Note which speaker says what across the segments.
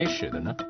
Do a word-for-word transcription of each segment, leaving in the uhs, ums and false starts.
Speaker 1: 始的呢？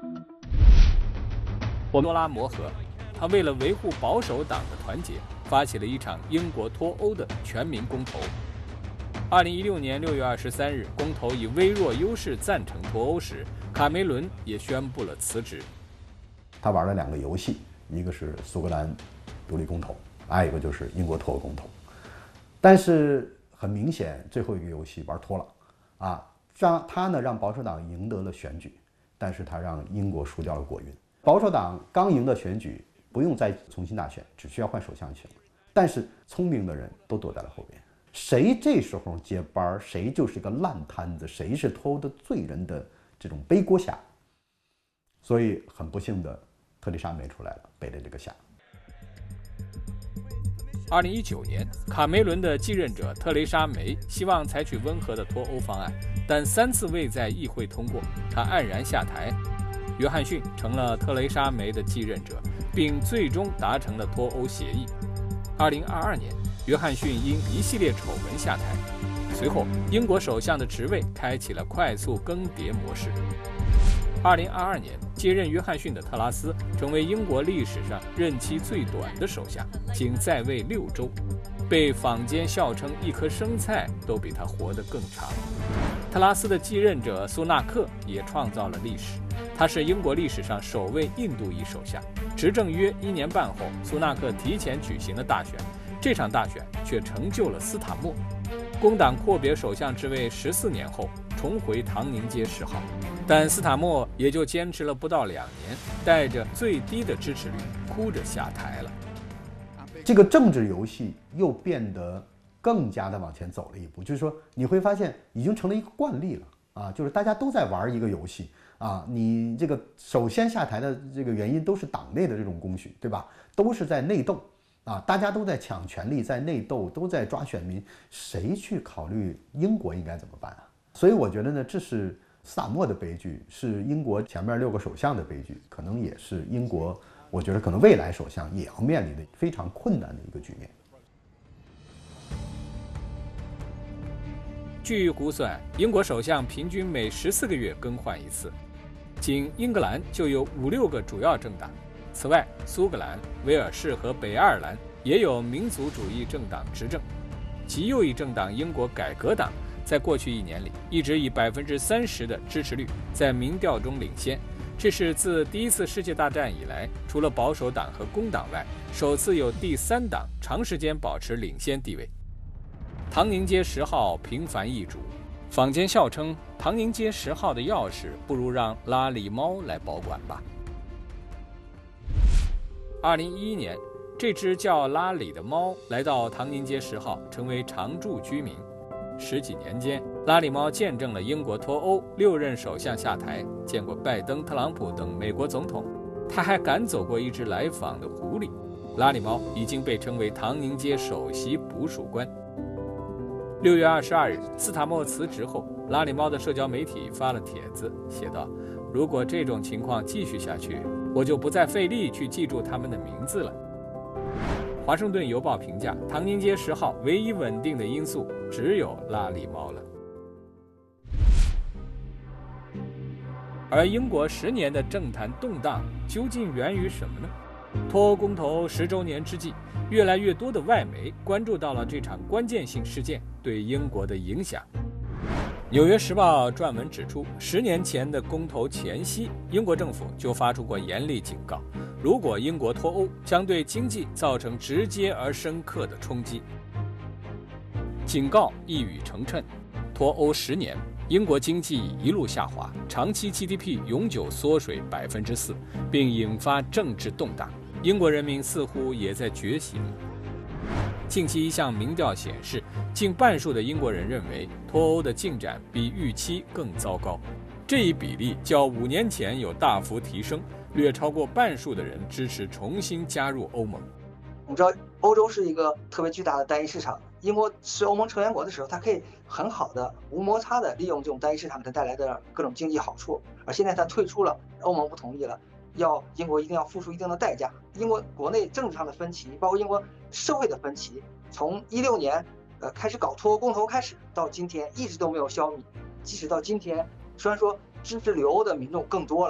Speaker 1: 多拉摩河，他为了维护保守党的团结，发起了一场英国脱欧的全民公投。二零一六年六月二十三日，公投以微弱优势赞成脱欧时，卡梅伦也宣布了辞职。
Speaker 2: 他玩了两个游戏，一个是苏格兰独立公投，还有一个就是英国脱欧公投。但是很明显，最后一个游戏玩脱了，啊，让他呢让保守党赢得了选举，但是他让英国输掉了国运。保守党刚赢的选举不用再重新大选，只需要换首相就行了。但是聪明的人都躲在了后边，谁这时候接班，谁就是一个烂摊子，谁是脱欧的罪人的这种背锅侠。所以很不幸的，特蕾莎梅出来了，背了这个侠。
Speaker 1: 二零一九年，卡梅伦的继任者特蕾莎梅希望采取温和的脱欧方案，但三次未在议会通过，她黯然下台。约翰逊成了特蕾莎梅的继任者，并最终达成了脱欧协议。二零二二年，约翰逊因一系列丑闻下台，随后英国首相的职位开启了快速更迭模式。二零二二年，接任约翰逊的特拉斯成为英国历史上任期最短的首相，仅在位六周，被坊间笑称一颗生菜都比他活得更长。特拉斯的继任者苏纳克也创造了历史，他是英国历史上首位印度裔首相。执政约一年半后，苏纳克提前举行了大选，这场大选却成就了斯塔默。工党阔别首相之位十四年后，重回唐宁街十号，但斯塔默也就坚持了不到两年，带着最低的支持率，哭着下台了。
Speaker 2: 这个政治游戏又变得更加的往前走了一步，就是说你会发现已经成了一个惯例了啊，就是大家都在玩一个游戏啊，你这个首先下台的这个原因都是党内的这种公许，对吧？都是在内斗啊，大家都在抢权力，在内斗，都在抓选民，谁去考虑英国应该怎么办啊？所以我觉得呢，这是斯塔默的悲剧，是英国前面六个首相的悲剧，可能也是英国，我觉得可能未来首相也要面临的非常困难的一个局面。
Speaker 1: 据估算，英国首相平均每十四个月更换一次，仅英格兰就有五六个主要政党。此外，苏格兰、威尔士和北爱尔兰也有民族主义政党执政。极右翼政党英国改革党在过去一年里一直以百分之三十的支持率在民调中领先，这是自第一次世界大战以来，除了保守党和工党外，首次有第三党长时间保持领先地位。唐宁街十号频繁易主，坊间笑称唐宁街十号的钥匙不如让拉里猫来保管吧。二零一一年，这只叫拉里的猫来到唐宁街十号，成为常住居民。十几年间，拉里猫见证了英国脱欧、六任首相下台，见过拜登、特朗普等美国总统。他还赶走过一只来访的狐狸。拉里猫已经被称为唐宁街首席捕鼠官。六月二十二日，斯塔默辞职后，拉里猫的社交媒体发了帖子，写道：“如果这种情况继续下去，我就不再费力去记住他们的名字了。”华盛顿邮报评价，唐宁街十号唯一稳定的因素只有拉里猫了。而英国十年的政坛动荡究竟源于什么呢？脱欧公投十周年之际，越来越多的外媒关注到了这场关键性事件对英国的影响。纽约时报撰文指出，十年前的公投前夕，英国政府就发出过严厉警告，如果英国脱欧，将对经济造成直接而深刻的冲击。警告一语成谶，脱欧十年，英国经济一路下滑，长期 G D P 永久缩水百分之四，并引发政治动荡。英国人民似乎也在觉醒。近期一项民调显示，近半数的英国人认为脱欧的进展比预期更糟糕，这一比例较五年前有大幅提升，略超过半数的人支持重新加入欧盟。
Speaker 3: 我们知道欧洲是一个特别巨大的单一市场，英国是欧盟成员国的时候，它可以很好的无摩擦的利用这种单一市场给它带来的各种经济好处，而现在它退出了，欧盟不同意了，要英国一定要付出一定的代价。英国国内政治上的分歧，包括英国社会的分歧，从一六年呃开始搞脱欧公投开始，到今天一直都没有消弭。即使到今天，虽然说支持留欧的民众更多了。